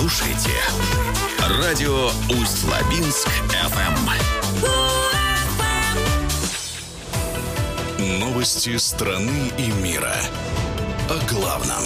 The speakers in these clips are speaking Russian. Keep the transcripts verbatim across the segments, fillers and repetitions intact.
слушаете радио Усть-Лабинск эф эм. Новости страны и мира. О главном.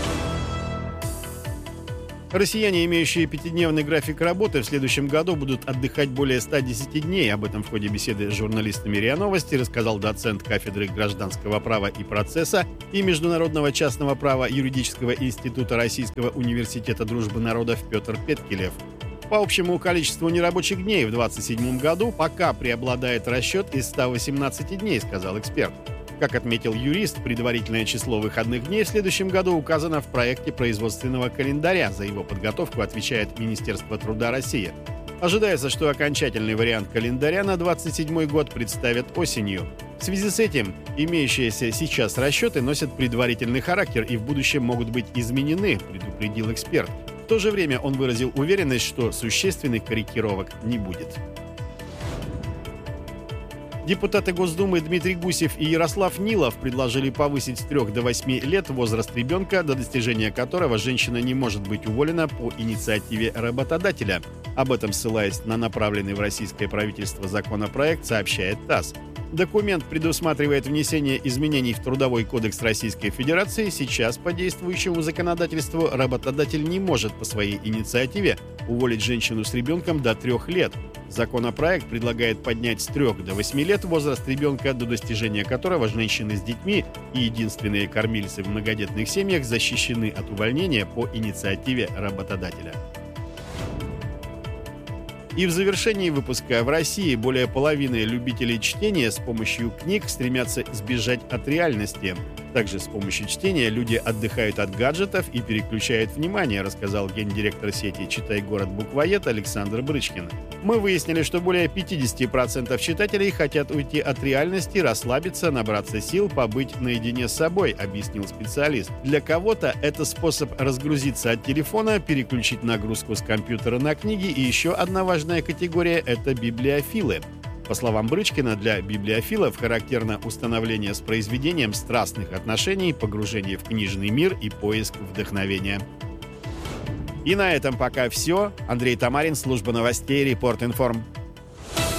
Россияне, имеющие пятидневный график работы, в следующем году будут отдыхать более ста десяти дней. Об этом в ходе беседы с журналистами РИА Новости рассказал доцент кафедры гражданского права и процесса и международного частного права Юридического института Российского университета дружбы народов Петр Петкилев. По общему количеству нерабочих дней в двадцать седьмом году пока преобладает расчет из ста восемнадцати дней, сказал эксперт. Как отметил юрист, предварительное число выходных дней в следующем году указано в проекте производственного календаря. За его подготовку отвечает Министерство труда России. Ожидается, что окончательный вариант календаря на двадцать седьмой год представят осенью. В связи с этим имеющиеся сейчас расчеты носят предварительный характер и в будущем могут быть изменены, предупредил эксперт. В то же время он выразил уверенность, что существенных корректировок не будет. Депутаты Госдумы Дмитрий Гусев и Ярослав Нилов предложили повысить с трёх до восьми лет возраст ребенка, до достижения которого женщина не может быть уволена по инициативе работодателя. Об этом, ссылаясь на направленный в российское правительство законопроект, сообщает ТАСС. Документ предусматривает внесение изменений в Трудовой кодекс Российской Федерации. Сейчас по действующему законодательству работодатель не может по своей инициативе уволить женщину с ребенком до трех лет. Законопроект предлагает поднять с трёх до восьми лет возраст ребенка, до достижения которого женщины с детьми и единственные кормильцы в многодетных семьях защищены от увольнения по инициативе работодателя. И в завершении выпуска: в России более половины любителей чтения с помощью книг стремятся сбежать от реальности. Также с помощью чтения люди отдыхают от гаджетов и переключают внимание, рассказал гендиректор сети «Читай город буквоед» Александр Брычкин. Мы выяснили, что более пятьдесят процентов читателей хотят уйти от реальности, расслабиться, набраться сил, побыть наедине с собой, объяснил специалист. Для кого-то это способ разгрузиться от телефона, переключить нагрузку с компьютера на книги, и еще одна важная категория – это библиофилы. По словам Брычкина, для библиофилов характерно установление с произведением страстных отношений, погружение в книжный мир и поиск вдохновения. И на этом пока все. Андрей Тамарин, служба новостей «Репорт Информ».